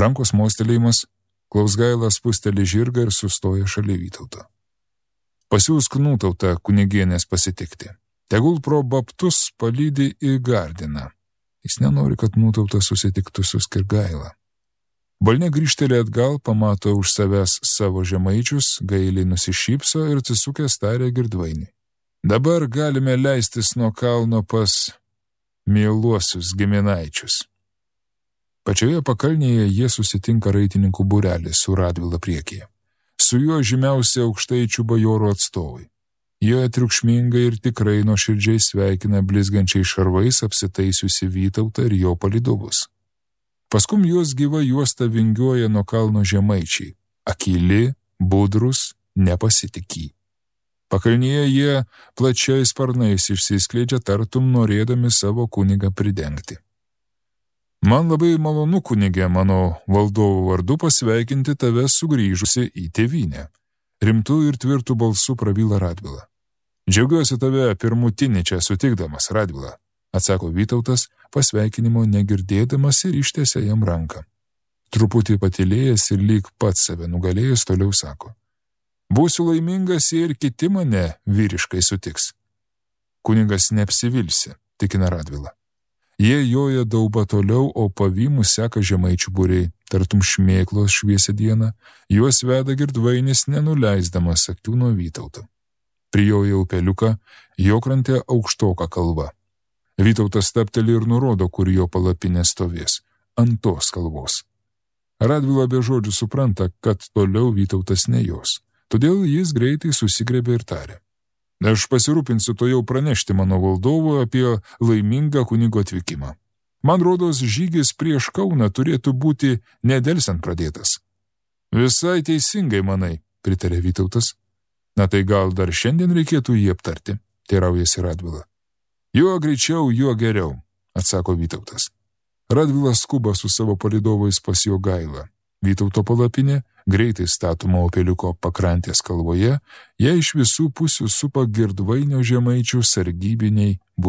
Rankos mostelėjimas, Klausgaila spusteli žirgą ir sustoja šalia Vytauto. Pasiūsk Nūtautą kunigienės pasitikti. Tegul pro baptus palydi į Gardiną. Jis nenori, kad Nūtautas susitiktų su Skirgaila. Balne grįžtelė atgal, pamato už savęs savo žemaičius, gailiai nusišypso ir atsisukęs tarė Girdvainiui. Dabar galime leistis nuo kalno pas mieluosius giminaičius. Pačioje pakalnėje jie susitinka raitininkų būrelį su Radvila priekyje. Su juo žymiausi aukštaičių bajorų atstovai. Jie triukšmingai ir tikrai nuoširdžiai sveikina blizgančiai šarvais apsitaisiusi Vytautą ir jo palydovus. Paskum juos gyva juosta vingiuoja nuo kalno žemaičiai. Akyli, budrus, nepasitikį. Pakalnyje jie plačiais sparnais išsiskleidžia tartum norėdami savo kunigą pridengti. Man labai malonu, kunigė, mano valdovo vardu pasveikinti tave sugrįžusi į tėvynę. Rimtu ir tvirtu balsu prabyla Radvila. Džiaugiuosi tave pirmutinį čia sutikdamas, Radvila, atsako Vytautas, pasveikinimo negirdėdamas ir ištiesia jam ranką. Truputį patylėjęs ir lyg pats save nugalėjęs toliau sako. Būsiu laimingas ir kiti mane vyriškai sutiks. Kunigas neapsivilsi, tikina Radvila. Jie joja dauba toliau, o pavymų seka žemaičių būriai, tartum šmėklos šviesią dieną, juos veda Girdvainis nenuleisdamas akių nuo Vytauto. Prijoja upeliuką, jo krante aukštoka kalva. Vytautas stabteli ir nurodo, kur jo palapinė stovės, ant tos kalvos. Radvila be žodžių supranta, kad toliau Vytautas ne jos, todėl jis greitai susigrebė ir tarė. Aš pasirūpinsiu to jau pranešti mano valdovu apie laimingą kunigo atvykimą. Man rodos, žygis prieš Kauną turėtų būti nedelsiant pradėtas. Visai teisingai, manai, pritarė Vytautas. Na tai gal dar šiandien reikėtų jį aptarti, teiraujasi Radvila. Juo greičiau, juo geriau, atsako Vytautas. Radvila skuba su savo palydovais pas Jogailą. Vytauto palapinė, greitai statoma upeliuko pakrantės kalvoje, ją iš visų pusių supa Girdvainio žemaičių sargybiniai